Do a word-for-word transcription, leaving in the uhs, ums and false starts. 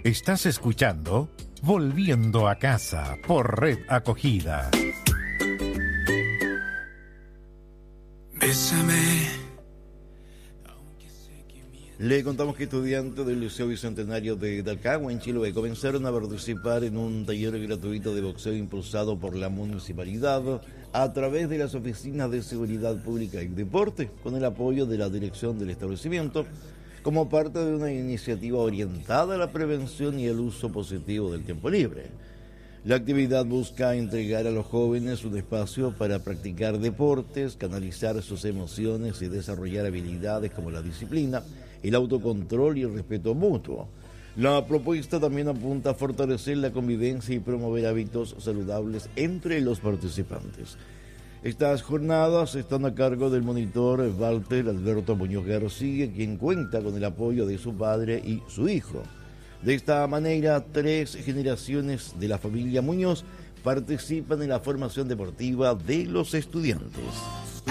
Estás escuchando Volviendo a Casa por Red Acogida. Bésame. Le contamos que estudiantes del Liceo Bicentenario de Talcahuano, en Chiloé, comenzaron a participar en un taller gratuito de boxeo impulsado por la municipalidad a través de las oficinas de seguridad pública y deporte, con el apoyo de la dirección del establecimiento, como parte de una iniciativa orientada a la prevención y el uso positivo del tiempo libre. La actividad busca entregar a los jóvenes un espacio para practicar deportes, canalizar sus emociones y desarrollar habilidades como la disciplina, el autocontrol y el respeto mutuo. La propuesta también apunta a fortalecer la convivencia y promover hábitos saludables entre los participantes. Estas jornadas están a cargo del monitor Walter Alberto Muñoz García, quien cuenta con el apoyo de su padre y su hijo. De esta manera, tres generaciones de la familia Muñoz participan en la formación deportiva de los estudiantes.